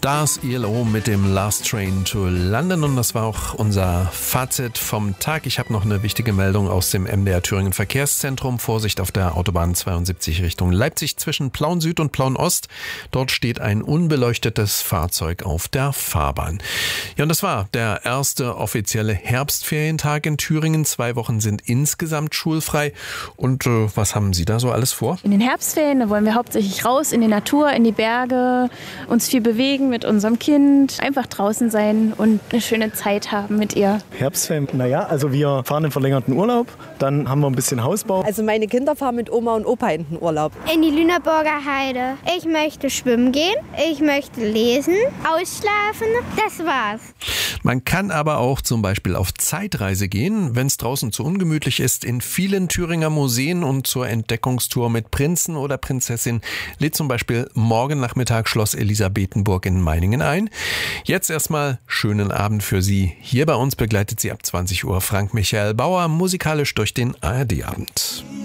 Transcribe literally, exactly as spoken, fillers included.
Stars E L O mit dem Last Train to London und das war auch unser Fazit vom Tag. Ich habe noch eine wichtige Meldung aus dem M D R Thüringen Verkehrszentrum. Vorsicht auf der Autobahn zweiundsiebzig Richtung Leipzig zwischen Plauen Süd und Plauen Ost. Dort steht ein unbeleuchtetes Fahrzeug auf der Fahrbahn. Ja, und das war der erste offizielle Herbstferientag in Thüringen. Zwei Wochen sind insgesamt schulfrei. Und äh, was haben Sie da so alles vor? In den Herbstferien, da wollen wir hauptsächlich raus in die Natur, in die Berge, uns viel bewegen mit unserem Kind, einfach draußen sein und eine schöne Zeit haben mit ihr. Herbstferien, naja, also wir fahren in verlängerten Urlaub, dann haben wir ein bisschen Hausbau. Also meine Kinder fahren mit Oma und Opa in den Urlaub. In die Lüneburger Heide. Ich möchte schwimmen gehen, ich möchte lesen, ausschlafen, das war's. Man kann aber auch zum Beispiel auf Zeitreise gehen, wenn es draußen zu ungemütlich ist. In vielen Thüringer Museen und zur Entdeckungstour mit Prinzen oder Prinzessin lädt zum Beispiel morgen Nachmittag Schloss Elisabethenburg in Meiningen ein. Jetzt erstmal schönen Abend für Sie. Hier bei uns begleitet Sie ab zwanzig Uhr Frank Michael Bauer musikalisch durch den A R D-Abend.